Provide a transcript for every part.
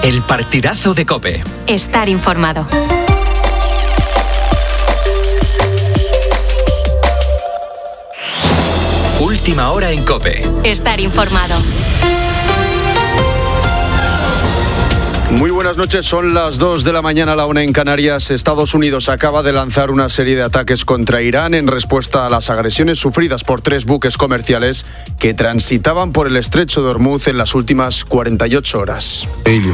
El partidazo de COPE. Estar informado. Última hora en COPE. Estar informado. Muy buenas noches, son las 2 de la mañana, la 1 en Canarias. Estados Unidos acaba de lanzar una serie de ataques contra Irán en respuesta a las agresiones sufridas por 3 buques comerciales que transitaban por el estrecho de Hormuz en las últimas 48 horas.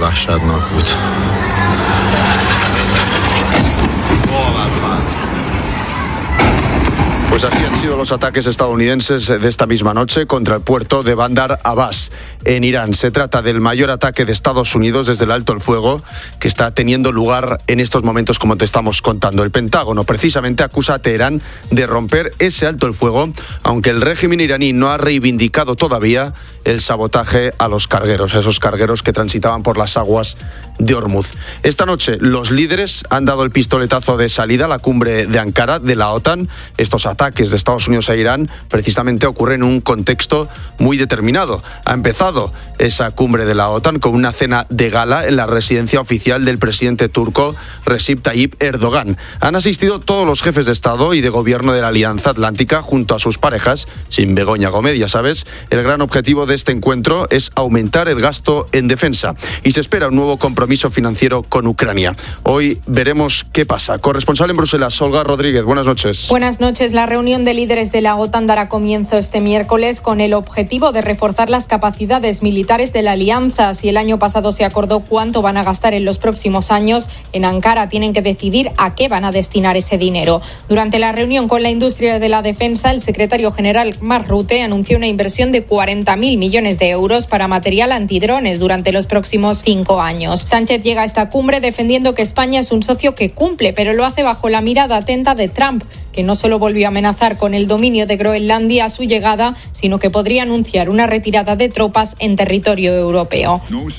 Pues así han sido los ataques estadounidenses de esta misma noche contra el puerto de Bandar Abbas, en Irán. Se trata del mayor ataque de Estados Unidos desde el alto el fuego que está teniendo lugar en estos momentos, como te estamos contando. El Pentágono precisamente acusa a Teherán de romper ese alto el fuego, aunque el régimen iraní no ha reivindicado todavía el sabotaje a los cargueros, a esos cargueros que transitaban por las aguas de Hormuz. Esta noche los líderes han dado el pistoletazo de salida a la cumbre de Ankara de la OTAN. Estos ataques de Estados Unidos a Irán precisamente ocurren en un contexto muy determinado. Ha empezado esa cumbre de la OTAN con una cena de gala en la residencia oficial del presidente turco Recep Tayyip Erdogan. Han asistido todos los jefes de Estado y de Gobierno de la Alianza Atlántica junto a sus parejas, sin Begoña Gómez, ya sabes. El gran objetivo de este encuentro es aumentar el gasto en defensa y se espera un nuevo compromiso financiero con Ucrania. Hoy veremos qué pasa. Corresponsal en Bruselas, Olga Rodríguez, buenas noches. Buenas noches. La reunión de líderes de la OTAN dará comienzo este miércoles con el objetivo de reforzar las capacidades militares de la alianza. Si el año pasado se acordó cuánto van a gastar en los próximos años, en Ankara tienen que decidir a qué van a destinar ese dinero. Durante la reunión con la industria de la defensa, el secretario general Mark Rutte anunció una inversión de 40.000 millones de euros para material antidrones durante los próximos 5 años. Sánchez llega a esta cumbre defendiendo que España es un socio que cumple, pero lo hace bajo la mirada atenta de Trump, que no solo volvió a amenazar con el dominio de Groenlandia a su llegada, sino que podría anunciar una retirada de tropas en territorio europeo.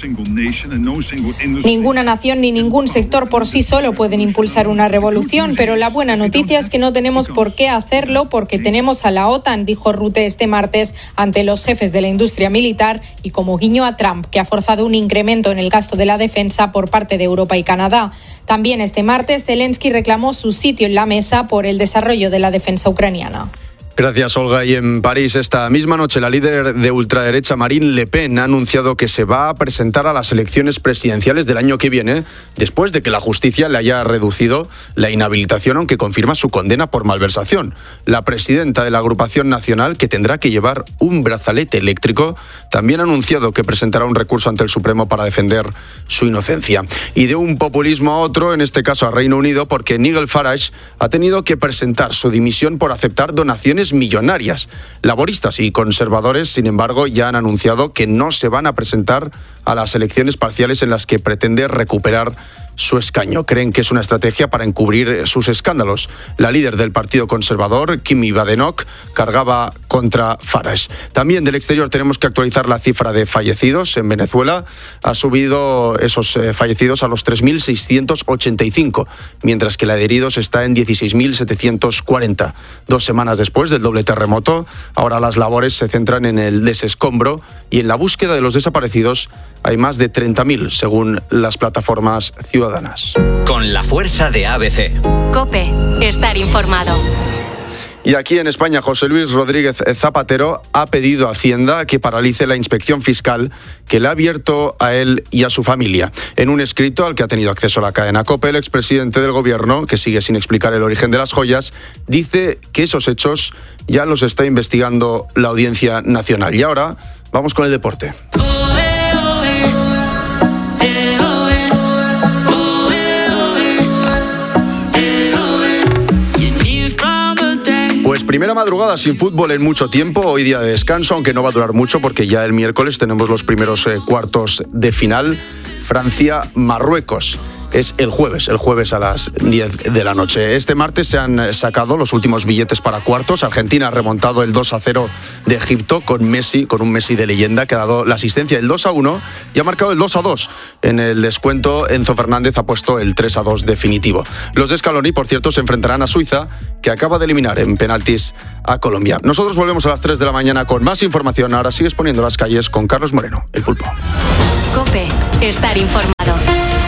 Ninguna nación ni ningún sector por sí solo pueden impulsar una revolución, pero la buena noticia es que no tenemos por qué hacerlo porque tenemos a la OTAN, dijo Rutte este martes ante los jefes de la industria militar y como guiño a Trump, que ha forzado un incremento en el gasto de la defensa por parte de Europa y Canadá. También este martes Zelensky reclamó su sitio en la mesa por el desarrollo de la defensa ucraniana. Gracias, Olga. Y en París, esta misma noche, la líder de ultraderecha Marine Le Pen ha anunciado que se va a presentar a las elecciones presidenciales del año que viene, después de que la justicia le haya reducido la inhabilitación, aunque confirma su condena por malversación. La presidenta de la agrupación nacional, que tendrá que llevar un brazalete eléctrico, también ha anunciado que presentará un recurso ante el Supremo para defender su inocencia. Y de un populismo a otro, en este caso a Reino Unido, porque Nigel Farage ha tenido que presentar su dimisión por aceptar donaciones millonarias. Laboristas y conservadores, sin embargo, ya han anunciado que no se van a presentar a las elecciones parciales en las que pretende recuperar su escaño. Creen que es una estrategia para encubrir sus escándalos. La líder del Partido Conservador, Kimi Badenoch, cargaba contra Farage. También del exterior tenemos que actualizar la cifra de fallecidos en Venezuela. Ha subido esos fallecidos a los 3.685, mientras que la de heridos está en 16.740. 2 semanas después del doble terremoto, ahora las labores se centran en el desescombro y en la búsqueda de los desaparecidos. Hay más de 30.000, según las plataformas ciudadanas. Con la fuerza de ABC. COPE. Estar informado. Y aquí en España, José Luis Rodríguez Zapatero ha pedido a Hacienda que paralice la inspección fiscal que le ha abierto a él y a su familia. En un escrito al que ha tenido acceso la cadena COPE, el expresidente del Gobierno, que sigue sin explicar el origen de las joyas, dice que esos hechos ya los está investigando la Audiencia Nacional. Y ahora vamos con el deporte. Pues primera madrugada sin fútbol en mucho tiempo, hoy día de descanso, aunque no va a durar mucho porque ya el miércoles tenemos los primeros cuartos de final, Francia-Marruecos. Es el jueves a las 10 de la noche. Este martes se han sacado los últimos billetes para cuartos. Argentina ha remontado el 2-0 de Egipto con un Messi de leyenda que ha dado la asistencia del 2-1 y ha marcado el 2-2. En el descuento, Enzo Fernández ha puesto el 3-2 definitivo. Los de Scaloni, por cierto, se enfrentarán a Suiza, que acaba de eliminar en penaltis a Colombia. Nosotros volvemos a las 3 de la mañana con más información. Ahora sigues poniendo las calles con Carlos Moreno, el Pulpo. COPE. Estar informado.